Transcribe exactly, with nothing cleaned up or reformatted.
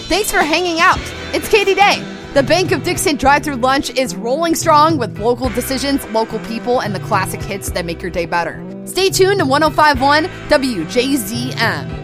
Thanks for hanging out. It's Katie Day. The Bank of Dixon drive-thru lunch is rolling strong with local decisions, local people, and the classic hits that make your day better. Stay tuned to one oh five point one W J Z M.